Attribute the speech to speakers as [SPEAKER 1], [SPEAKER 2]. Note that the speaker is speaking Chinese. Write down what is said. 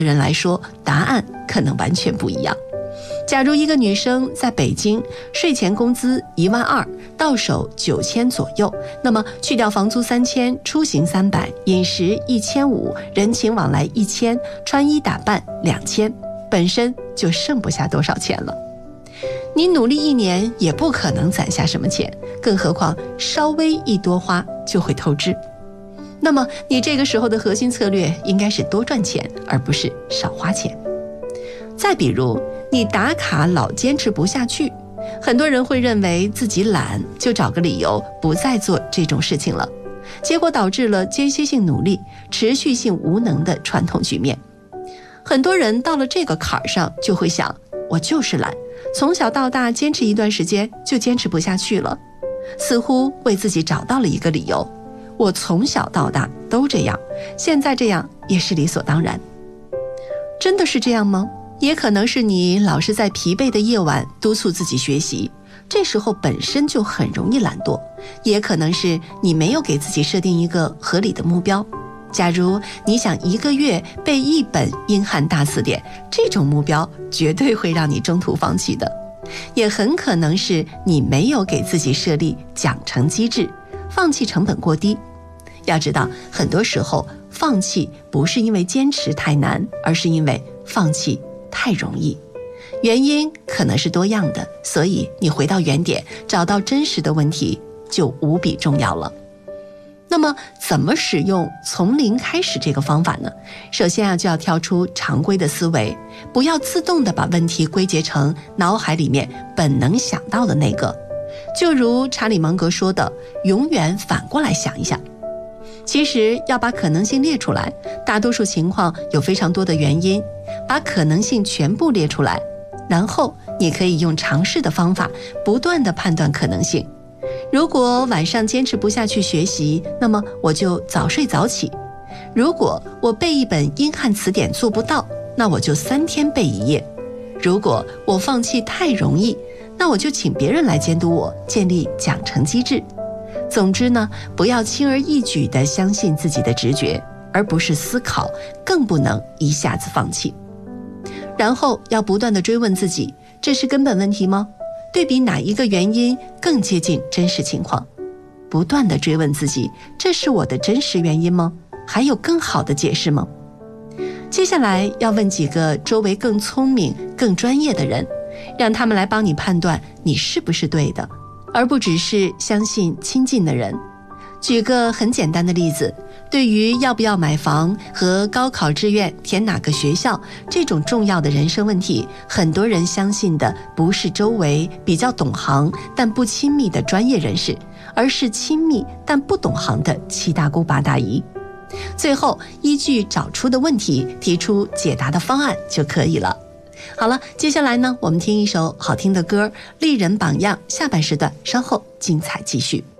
[SPEAKER 1] 人来说，答案可能完全不一样。假如一个女生在北京，税前工资12000，到手9000左右，那么去掉房租3000，出行300，饮食1500，人情往来1000，穿衣打扮2000，本身就剩不下多少钱了。你努力1年也不可能攒下什么钱，更何况稍微一多花就会透支。那么你这个时候的核心策略应该是多赚钱，而不是少花钱。再比如，你打卡老坚持不下去，很多人会认为自己懒，就找个理由不再做这种事情了，结果导致了间歇性努力、持续性无能的传统局面。很多人到了这个坎儿上就会想，我就是懒，从小到大坚持一段时间就坚持不下去了，似乎为自己找到了一个理由，我从小到大都这样，现在这样也是理所当然。真的是这样吗？也可能是你老是在疲惫的夜晚督促自己学习，这时候本身就很容易懒惰，也可能是你没有给自己设定一个合理的目标。假如你想1个月背1本英汉大词典，这种目标绝对会让你中途放弃的。也很可能是你没有给自己设立奖惩机制，放弃成本过低。要知道，很多时候放弃不是因为坚持太难，而是因为放弃太容易。原因可能是多样的，所以你回到原点，找到真实的问题就无比重要了。那么怎么使用从零开始这个方法呢？首先就要跳出常规的思维，不要自动的把问题归结成脑海里面本能想到的那个。就如查理芒格说的，永远反过来想一想。其实要把可能性列出来，大多数情况有非常多的原因，把可能性全部列出来，然后你可以用尝试的方法不断地判断可能性。如果晚上坚持不下去学习，那么我就早睡早起。如果我背1本英汉词典做不到，那我就3天背1页。如果我放弃太容易，那我就请别人来监督我，建立奖惩机制。总之呢，不要轻而易举地相信自己的直觉，而不是思考，更不能一下子放弃。然后要不断地追问自己，这是根本问题吗？对比哪一个原因更接近真实情况？不断地追问自己，这是我的真实原因吗？还有更好的解释吗？接下来要问几个周围更聪明、更专业的人，让他们来帮你判断你是不是对的，而不只是相信亲近的人。举个很简单的例子，对于要不要买房和高考志愿填哪个学校这种重要的人生问题，很多人相信的不是周围比较懂行但不亲密的专业人士，而是亲密但不懂行的七大姑八大姨。最后依据找出的问题提出解答的方案就可以了。好了，接下来呢，我们听一首好听的歌，丽人榜样，下半时段稍后精彩继续。